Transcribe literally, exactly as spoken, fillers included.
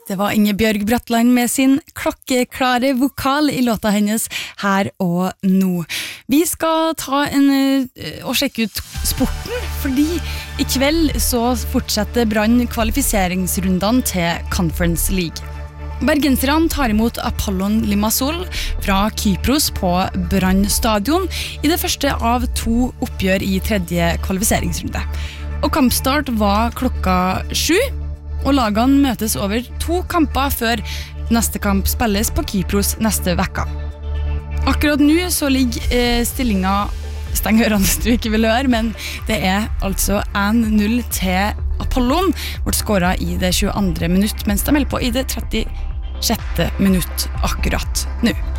Det var Ingebjørg Bratland med sin klokkeklare vokal i låta hennes Her og nå. Vi skal ta en og sjekke ut sporten, fordi i kveld så fortsetter Brann kvalifiseringsrundene til Conference League. Bergenserne tar imot Apollon Limassol fra Kypros på Brann stadion i det første av to oppgjør i tredje kvalifiseringsrunde. Og kampstart var klokka sju, og lagene møtes over to kamper før neste kamp spilles på Kypros neste vekka. Akkurat nå så ligger eh, stillingen, steng ørene hvis du ikke vil høre, men det er altså en null til Apollon, ble skåret i det tjueandre minutt, mens de melder på i det trettisjette minutt akkurat nå.